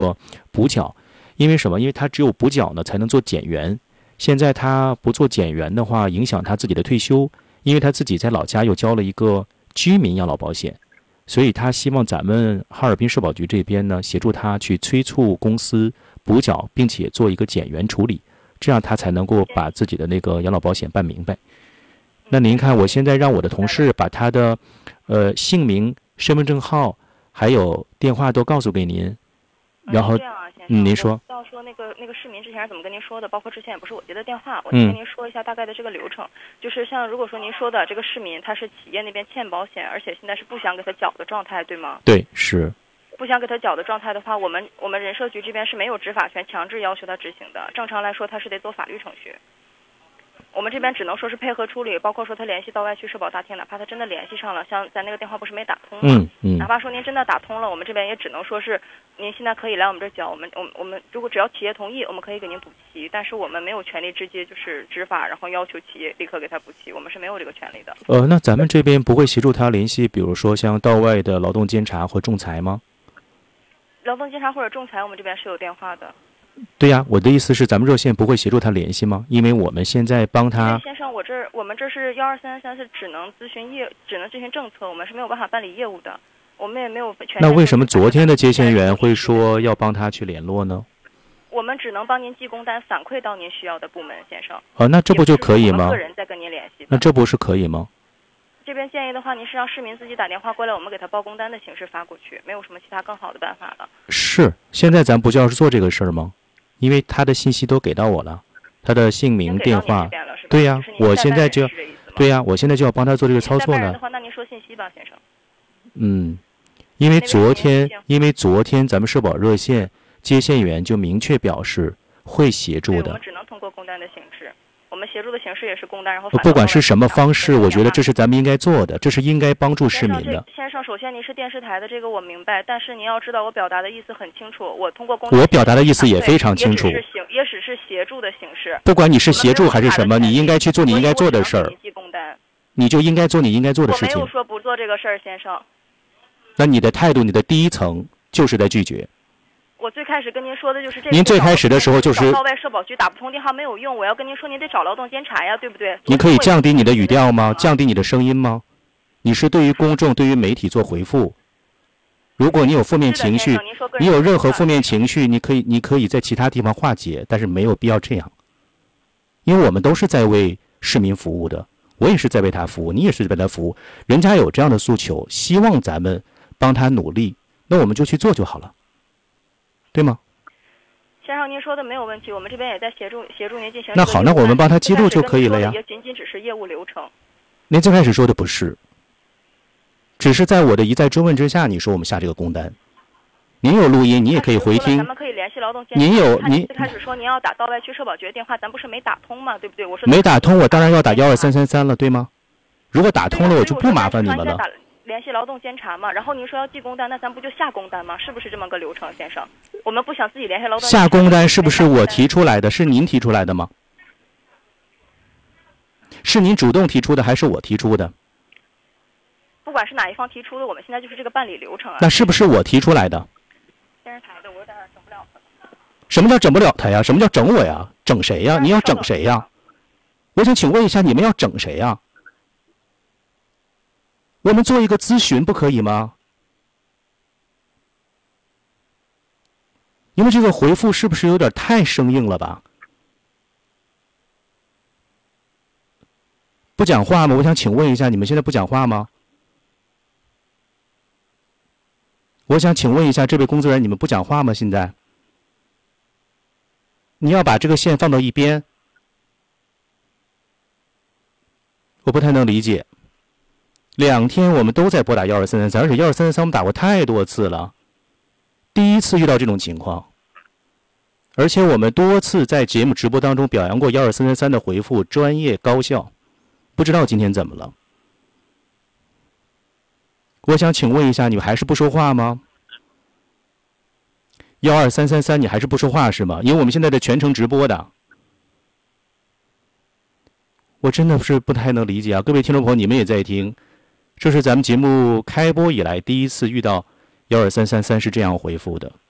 补缴。因为什么？因为他只有补缴呢才能做减员。现在他不做减员的话，影响他自己的退休，因为他自己在老家又交了一个居民养老保险，所以他希望咱们哈尔滨社保局这边呢协助他去催促公司补缴，并且做一个减员处理，这样他才能够把自己的那个养老保险办明白。那您看，我现在让我的同事把他的姓名、身份证号还有电话都告诉给您，然后这样啊，先生， 您说。 到说那个市民之前是怎么跟您说的，包括之前也不是我接的电话，我先跟您说一下大概的这个流程。就是像如果说您说的这个市民他是企业那边欠保险，而且现在是不想给他缴的状态，对吗？ 对，是。 不想给他缴的状态的话，我们人社局这边是没有执法权强制要求他执行的。正常来说，他是得走法律程序。我们这边只能说是配合处理，包括说他联系到外区社保大厅，哪怕他真的联系上了，像咱那个电话不是没打通吗？哪怕说您真的打通了，我们这边也只能说是您现在可以来我们这缴，我们如果只要企业同意，我们可以给您补齐，但是我们没有权利直接就是执法，然后要求企业立刻给他补齐，我们是没有这个权利的。 那咱们这边不会协助他联系，比如说像到外的劳动监察或仲裁吗？ 劳动监察或者仲裁，我们这边是有电话的。 对呀，我的意思是，咱们热线不会协助他联系吗？因为我们现在帮他。 先生，我们这是12333，是只能咨询政策，我们是没有办法办理业务的，我们也没有权。 那为什么昨天的接线员会说要帮他去联络呢？ 我们只能帮您寄工单，反馈到您需要的部门，先生。 那这不就可以吗？ 个人在跟您联系。 那这不是可以吗？ 这边建议的话，您是让市民自己打电话过来，我们给他报工单的形式发过去，没有什么其他更好的办法了。 是，现在咱不就要做这个事儿吗？因为他的信息都给到我了，他的姓名、电话。对呀，我现在就，对呀，我现在就要帮他做这个操作了。 那您说信息吧，先生。 因为昨天咱们社保热线接线员就明确表示会协助的。 我们只能通过工单的形式。我们协助的形式也是工单，然后不管是什么方式，我觉得这是咱们应该做的，这是应该帮助市民的。 先生，首先您是电视台的，这个我明白，但是您要知道我表达的意思很清楚，我通过工单。 我表达的意思也非常清楚。 也只是协助的形式。 不管你是协助还是什么，你应该去做你应该做的事儿。你就应该做你应该做的事情。 我没有说不做这个事儿，先生。 那你的态度，你的第一层就是在拒绝。 我最开始跟您说的就是这个。 您最开始的时候就是到外社保局打不通电话没有用，我要跟您说您得找劳动监察呀，对不对？ 您可以降低你的语调吗？降低你的声音吗？你是对于公众、对于媒体做回复。如果你有负面情绪，你有任何负面情绪，你可以在其他地方化解，但是没有必要这样。因为我们都是在为市民服务的，我也是在为他服务，你也是为他服务。人家有这样的诉求，希望咱们帮他努力，那我们就去做就好了。对吗？ 先生，您说的没有问题，我们这边也在协助您进行。 那好，那我们帮他记录就可以了呀。 也仅仅只是业务流程。 您最开始说的不是，只是在我的一再追问之下，你说我们下这个工单。您有录音，你也可以回听。 咱们可以联系劳动监察。您最开始说您要打到外区社保局的电话，咱不是没打通吗？对不对？我说没打通，我当然要打12333了，对吗？如果打通了，我就不麻烦你们了。 联系劳动监察嘛，然后您说要寄工单，那咱不就下工单吗？是不是这么个流程，先生？我们不想自己联系劳动监察。 下工单是不是我提出来的？是您提出来的吗？是您主动提出的还是我提出的？ 不管是哪一方提出的，我们现在就是这个办理流程啊。 那是不是我提出来的？ 电视台的，我有点整不了他。 什么叫整不了他呀？什么叫整我呀？整谁呀？你要整谁呀？我想请问一下，你们要整谁呀？我们做一个咨询不可以吗？因为这个回复是不是有点太生硬了吧？不讲话吗？我想请问一下，你们现在不讲话吗？我想请问一下这位工作人员，你们不讲话吗？现在？你要把这个线放到一边。我不太能理解。2天我们都在拨打12333，而且12333我们打过太多次了，第一次遇到这种情况，而且我们多次在节目直播当中表扬过12333的回复专业高效，不知道今天怎么了。我想请问一下，你们还是不说话吗？12333你还是不说话是吗？因为我们现在的全程直播的。我真的是不太能理解啊，各位听众朋友，你们也在听。这是咱们节目开播以来第一次遇到12333是这样回复的。